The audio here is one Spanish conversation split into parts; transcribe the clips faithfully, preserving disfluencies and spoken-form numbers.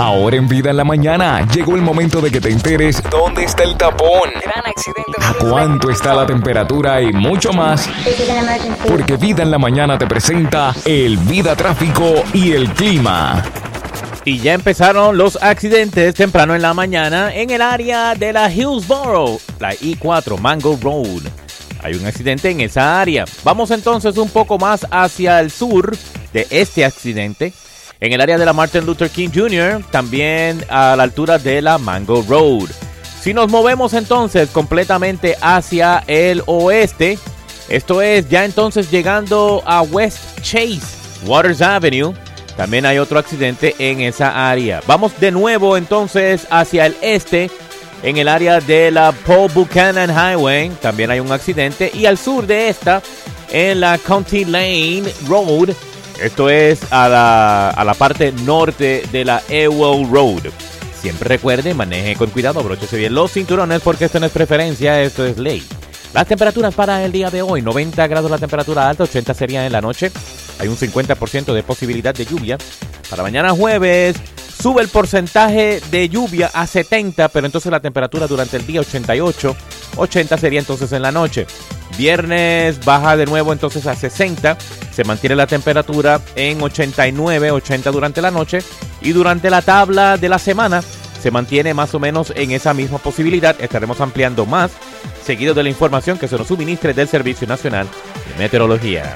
Ahora en Vida en la Mañana llegó el momento de que te enteres dónde está el tapón, Gran accidente. a cuánto está la temperatura y mucho más. Porque Vida en la Mañana te presenta el Vida Tráfico y el Clima. Y ya empezaron los accidentes temprano en la mañana en el área de la Hillsborough, la I cuatro, Mango Road. Hay un accidente en esa área. Vamos entonces un poco más hacia el sur de este accidente. En el área de la Martin Luther King junior, también a la altura de la Mango Road. Si nos movemos entonces completamente hacia el oeste, esto es ya entonces llegando a West Chase, Waters Avenue. También hay otro accidente en esa área. Vamos de nuevo entonces hacia el este, en el área de la Paul Buchanan Highway. También hay un accidente. Y al sur de esta, en la County Lane Road. Esto es a la, a la parte norte de la Ewell Road. Siempre recuerde, maneje con cuidado, abróchese bien los cinturones porque esto no es preferencia, esto es ley. Las temperaturas para el día de hoy, noventa grados la temperatura alta, ochenta sería en la noche. Hay un cincuenta por ciento de posibilidad de lluvia. Para mañana jueves sube el porcentaje de lluvia a setenta, pero entonces la temperatura durante el día ochenta y ocho, ochenta sería entonces en la noche. Viernes baja de nuevo entonces a sesenta, se mantiene la temperatura en ochenta y nueve, ochenta durante la noche. Y durante la tabla de la semana se mantiene más o menos en esa misma posibilidad. Estaremos ampliando más seguido de la información que se nos suministre del Servicio Nacional de Meteorología.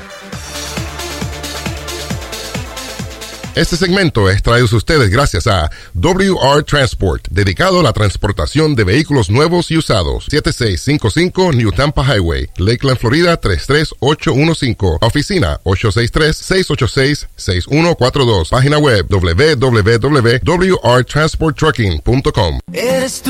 Este segmento es traído a ustedes gracias a W R Transport, dedicado a la transportación de vehículos nuevos y usados. siete seis cinco cinco New Tampa Highway, Lakeland, Florida tres tres ocho uno cinco. Oficina ocho seis tres, seis ocho seis, seis uno cuatro dos. Página web w w w punto w r transport trucking punto com.